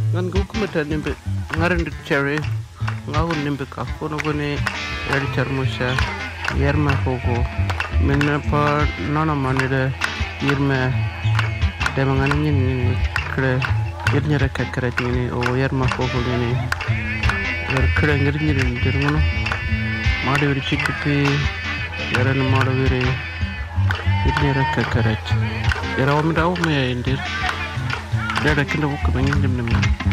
ngan gu kumata nimbe ngaran de cherry ngawu nimbe ka kono gone yar charmusha yerma kogo minna pa nana manide yirme demangan nin kre yirnyara kakret ni o yerma kogo ni yer kre ngirnyirin dirmono maade wiri chikki yaran maade wiri yirnyara kakret yara omda o me indir dada kinda bukka bangin dimnim